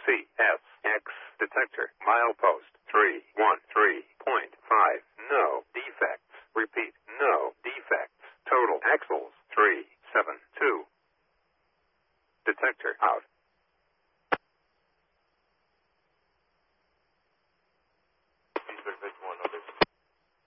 CSX detector. Milepost 313.5. No defects. Repeat, no defects. Total axles 372. Detector out.